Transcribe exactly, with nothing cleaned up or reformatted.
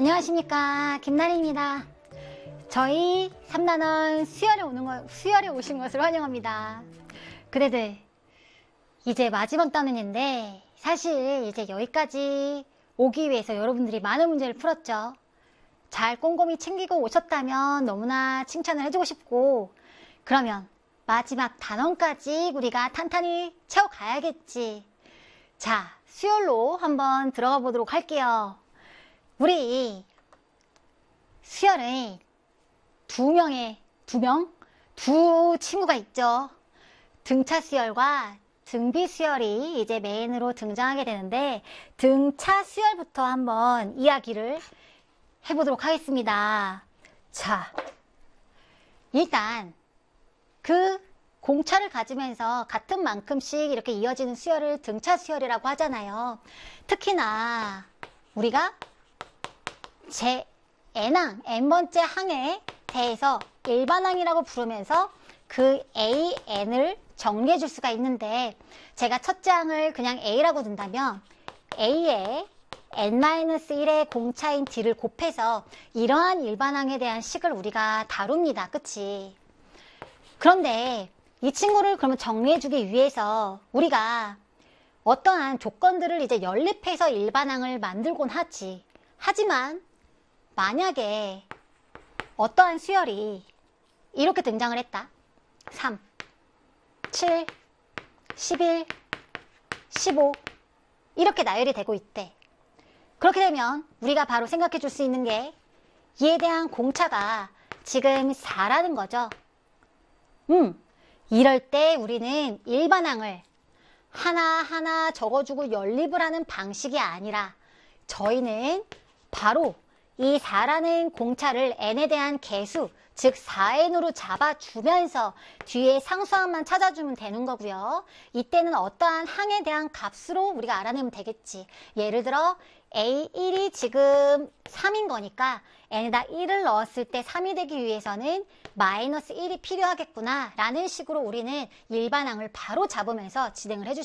안녕하십니까, 김나리입니다. 저희 삼단원 수혈에 오는 거, 수혈에 오신 것을 환영합니다. 그래들 이제 마지막 단원인데 사실 이제 여기까지 오기 위해서 여러분들이 많은 문제를 풀었죠. 잘 꼼꼼히 챙기고 오셨다면 너무나 칭찬을 해주고 싶고, 그러면 마지막 단원까지 우리가 탄탄히 채워가야겠지. 자, 수혈로 한번 들어가 보도록 할게요. 우리 수혈에 두 명의, 두 명? 두 친구가 있죠. 등차 수혈과 등비 수혈이 이제 메인으로 등장하게 되는데, 등차 수혈부터 한번 이야기를 해보도록 하겠습니다. 자, 일단 그 공차를 가지면서 같은 만큼씩 이렇게 이어지는 수혈을 등차 수혈이라고 하잖아요. 특히나 우리가 제 n항, n번째 항에 대해서 일반항이라고 부르면서 그 에이엔을 정리해 줄 수가 있는데, 제가 첫째 항을 그냥 A라고 둔다면 A에 엔 마이너스 일의 공차인 D를 곱해서 이러한 일반항에 대한 식을 우리가 다룹니다. 그치? 그런데 이 친구를 그러면 정리해 주기 위해서 우리가 어떠한 조건들을 이제 연립해서 일반항을 만들곤 하지. 하지만 만약에 어떠한 수열이 이렇게 등장을 했다. 삼, 칠, 십일, 십오 이렇게 나열이 되고 있대. 그렇게 되면 우리가 바로 생각해 줄 수 있는 게 이에 대한 공차가 지금 사라는 거죠. 음, 이럴 때 우리는 일반항을 하나하나 적어주고 연립을 하는 방식이 아니라 저희는 바로 이 사라는 공차를 n에 대한 개수, 즉 사 엔으로 잡아주면서 뒤에 상수항만 찾아주면 되는 거고요. 이때는 어떠한 항에 대한 값으로 우리가 알아내면 되겠지. 예를 들어 에이 일이 지금 삼인 거니까 n에다 일을 넣었을 때 삼이 되기 위해서는 마이너스 일이 필요하겠구나 라는 식으로 우리는 일반항을 바로 잡으면서 진행을 해주시면